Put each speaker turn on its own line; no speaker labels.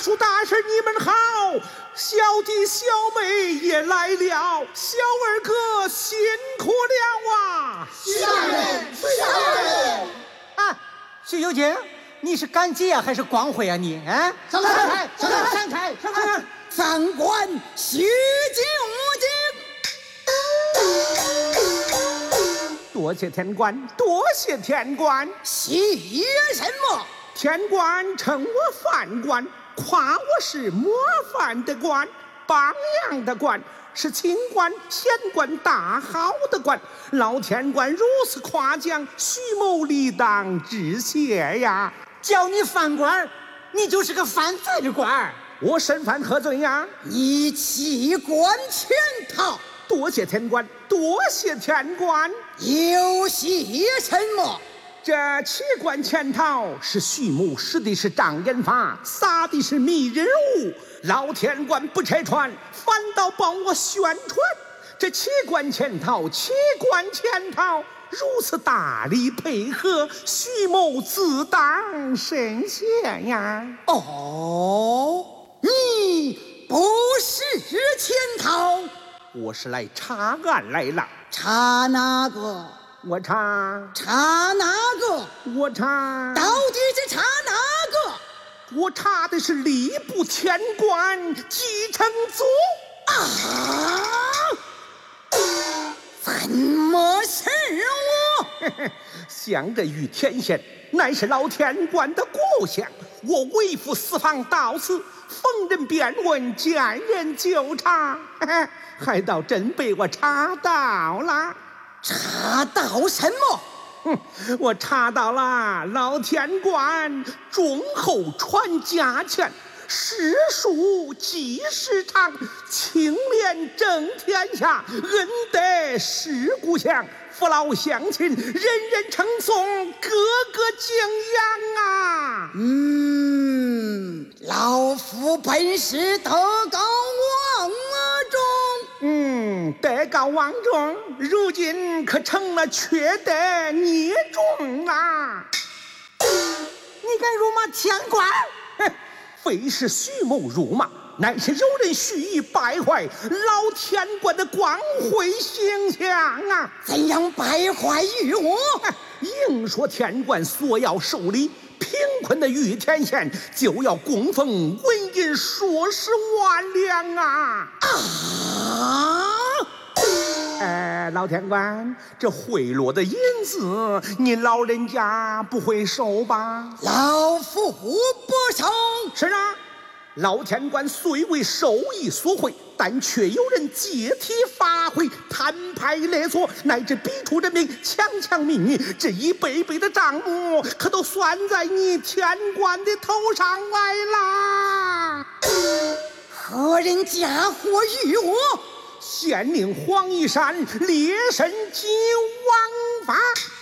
叔大婶你们好，小弟小妹也来了，小二哥辛苦了啊！
下人
啊，徐有景，你是赶集啊还是光会啊你？啊，
上台，饭官徐九景。
多谢天官，多谢天官。
喜悦什么？
天官称我范官，夸我是模范的官，榜样的官，是清官、贤官、大好的官。老天官如此夸奖，徐某理当致谢呀。
叫你犯官，你就是个犯罪的官。
我身犯何罪呀？
你弃官潜逃。
多谢天官，多谢天官。
有些什么？
这弃官潜逃是徐某使的是障眼法，撒的是迷人物。老天官不拆穿，反倒帮我宣传。这弃官潜逃，如此大力配合，徐某自当深谢呀。
哦，你不是潜逃，
我是来查案来了。
查哪个？
我查
哪个？
我查
到底是查哪个？
我查的是吏部天官继承组
啊！怎么是我？
想着于天县乃是老天官的故乡，我为父私访到此，逢人便问，见人就查，还真被我查到了。
查到什么？
我查到了老天官忠厚传家钱，诗书济世长，清廉正天下，恩德施故乡，父老乡亲人人称颂，个个敬仰啊。
老夫本是德高望重。
德高望重，如今可成了缺德孽种啦！
你敢辱骂天官？
非是徐某辱骂，乃是有人蓄意败坏老天官的光辉形象啊！
怎样败坏于我？
硬说天官索要受理，贫困的玉田县就要供奉纹银数十万两啊！老天官，这贿赂的银子，您老人家不会收吧？
老夫不收。
是啊，老天官虽为受益所贿，但却有人借题发挥，摊牌勒索，乃至逼出人命，强命你，这一辈辈的账目，可都算在你天官的头上来啦！
何人嫁祸于我？
县令黄一山烈神及王法。